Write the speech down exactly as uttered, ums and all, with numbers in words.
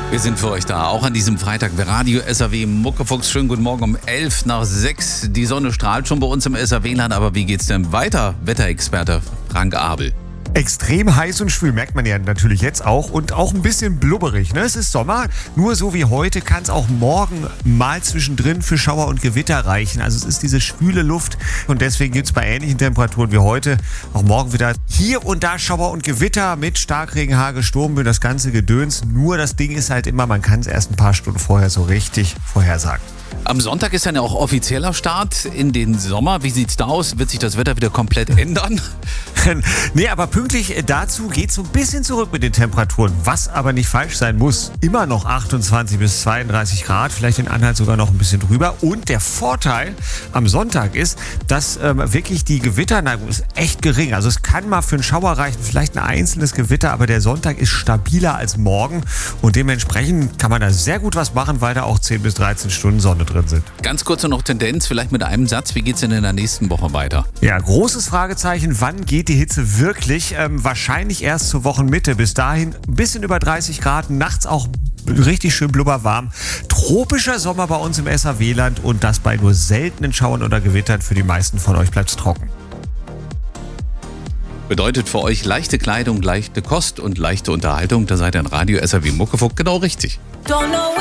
Wir sind für euch da, auch an diesem Freitag bei Radio S R W Muckefuchs. Schönen guten Morgen um elf nach sechs. Die Sonne strahlt schon bei uns im S R W-Land, aber wie geht's denn weiter? Wetterexperte Frank Abel. Extrem heiß und schwül, merkt man ja natürlich jetzt auch, und auch ein bisschen blubberig. Ne? Es ist Sommer, nur so wie heute kann es auch morgen mal zwischendrin für Schauer und Gewitter reichen. Also es ist diese schwüle Luft und deswegen gibt es bei ähnlichen Temperaturen wie heute auch morgen wieder hier und da Schauer und Gewitter mit Starkregen, Hagel, Sturmböen, das ganze Gedöns. Nur das Ding ist halt immer, man kann es erst ein paar Stunden vorher so richtig vorhersagen. Am Sonntag ist dann ja auch offizieller Start in den Sommer. Wie sieht's da aus? Wird sich das Wetter wieder komplett ändern? Nee, aber pünktlich dazu geht es so ein bisschen zurück mit den Temperaturen. Was aber nicht falsch sein muss. Immer noch achtundzwanzig bis zweiunddreißig Grad, vielleicht in Anhalt sogar noch ein bisschen drüber. Und der Vorteil am Sonntag ist, dass ähm, wirklich die Gewitterneigung ist echt gering. Also es kann mal für einen Schauer reichen, vielleicht ein einzelnes Gewitter, aber der Sonntag ist stabiler als morgen. Und dementsprechend kann man da sehr gut was machen, weil da auch zehn bis dreizehn Stunden Sonne drin sind. Ganz kurz noch Tendenz, vielleicht mit einem Satz. Wie geht's denn in der nächsten Woche weiter? Ja, großes Fragezeichen. Wann geht die Hitze wirklich? Ähm, wahrscheinlich erst zur Wochenmitte. Bis dahin ein bisschen über dreißig Grad, nachts auch richtig schön blubberwarm. Tropischer Sommer bei uns im S R W-Land und das bei nur seltenen Schauern oder Gewittern. Für die meisten von euch bleibt es trocken. Bedeutet für euch leichte Kleidung, leichte Kost und leichte Unterhaltung. Da seid ihr in Radio S R W Muckefuchs genau richtig.